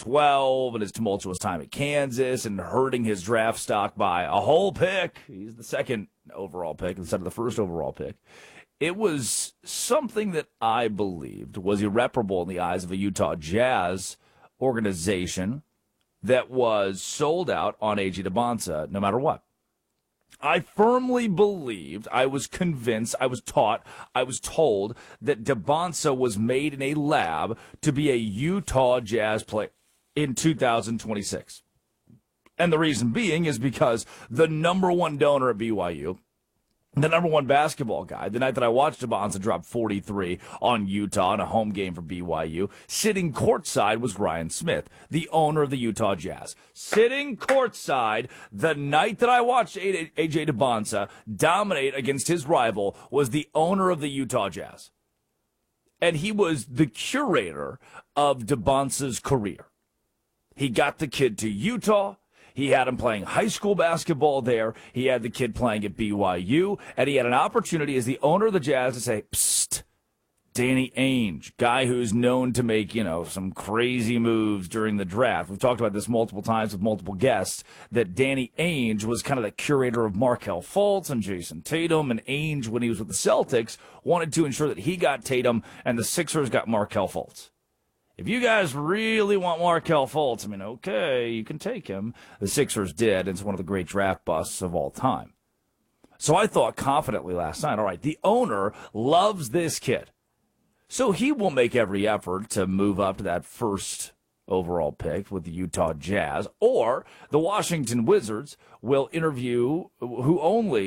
2012 and his tumultuous time at Kansas and hurting his draft stock by a whole pick. He's the second overall pick instead of the first overall pick. It was something that I believed was irreparable in the eyes of a Utah Jazz organization that was sold out on A.J. Dybantsa no matter what. I firmly believed, I was convinced, I was taught, I was told that Dybantsa was made in a lab to be a Utah Jazz player in 2026. And the reason being is because the number one donor at BYU, the number one basketball guy, the night that I watched Dybantsa drop 43 on Utah in a home game for BYU, sitting courtside was Ryan Smith, the owner of the Utah Jazz. Sitting courtside the night that I watched A.J. Dybantsa dominate against his rival was the owner of the Utah Jazz. And he was the curator of Dybantsa's career. He got the kid to Utah. He had him playing high school basketball there. He had the kid playing at BYU. And he had an opportunity as the owner of the Jazz to say, psst, Danny Ainge, guy who's known to make, some crazy moves during the draft. We've talked about this multiple times with multiple guests, that Danny Ainge was kind of the curator of Markelle Fultz and Jason Tatum. And Ainge, when he was with the Celtics, wanted to ensure that he got Tatum and the Sixers got Markelle Fultz. If you guys really want Markelle Fultz, okay, you can take him. The Sixers did. It's one of the great draft busts of all time. So I thought confidently last night, all right, the owner loves this kid. So he will make every effort to move up to that first overall pick with the Utah Jazz, or the Washington Wizards will interview, the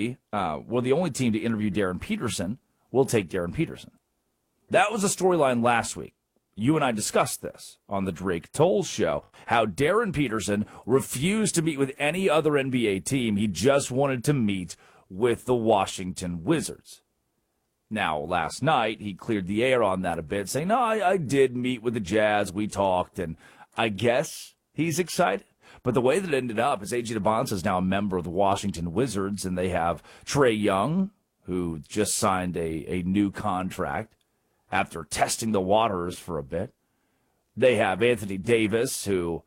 only team to interview Darren Peterson will take Darren Peterson. That was a storyline last week. You and I discussed this on the Drake Toll Show, how Darren Peterson refused to meet with any other NBA team. He just wanted to meet with the Washington Wizards. Now, last night, he cleared the air on that a bit, saying, no, I did meet with the Jazz. We talked, and I guess he's excited. But the way that it ended up is A.J. Dybantsa is now a member of the Washington Wizards, and they have Trae Young, who just signed a new contract after testing the waters for a bit. They have Anthony Davis, who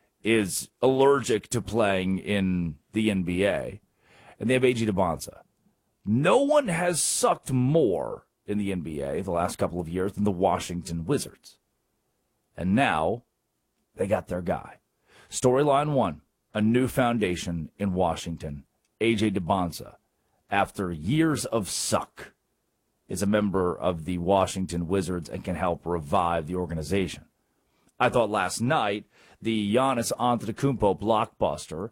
is allergic to playing in the NBA. And they have A.J. Dybantsa. No one has sucked more in the NBA the last couple of years than the Washington Wizards. And now they got their guy. Storyline one, a new foundation in Washington. A.J. Dybantsa, after years of suck, is a member of the Washington Wizards and can help revive the organization. I thought last night the Giannis Antetokounmpo blockbuster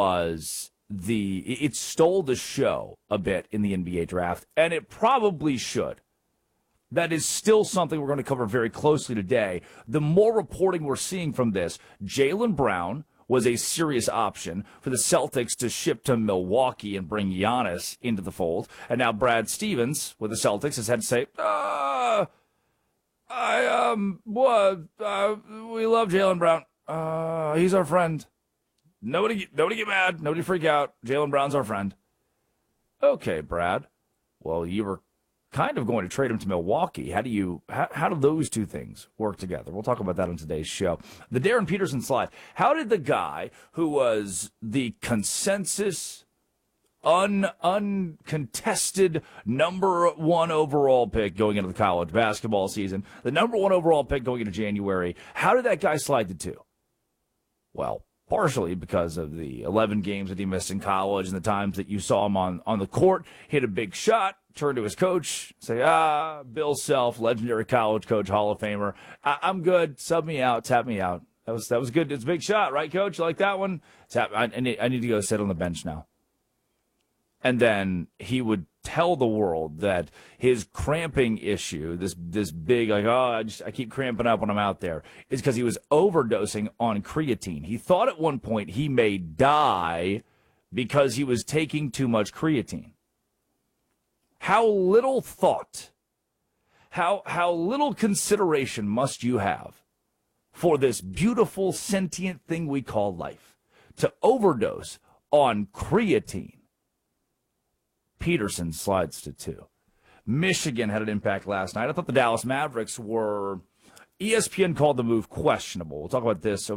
it stole the show a bit in the NBA draft, and it probably should. That is still something we're going to cover very closely today. The more reporting we're seeing from this, Jaylen Brown was a serious option for the Celtics to ship to Milwaukee and bring Giannis into the fold. And now Brad Stevens with the Celtics has had to say, we love Jaylen Brown. He's our friend. Nobody get mad. Nobody freak out. Jaylen Brown's our friend. Okay, Brad. Well, you were kind of going to trade him to Milwaukee. How do those two things work together? We'll talk about that on today's show. The Darren Peterson slide. How did the guy who was the consensus, uncontested number one overall pick going into the college basketball season, the number one overall pick going into January, how did that guy slide to two? Well, partially because of the 11 games that he missed in college and the times that you saw him on the court, hit a big shot, turn to his coach, say, Bill Self, legendary college coach, Hall of Famer. I'm good. Sub me out. Tap me out. That was good. It's a big shot, right, Coach? You like that one? I need to go sit on the bench now. And then he would tell the world that his cramping issue, this big, I keep cramping up when I'm out there, is because he was overdosing on creatine. He thought at one point he may die because he was taking too much creatine. How little thought, how little consideration must you have for this beautiful sentient thing we call life to overdose on creatine? Peterson slides to two. Michigan had an impact last night. I thought the Dallas Mavericks were, ESPN called the move questionable. We'll talk about this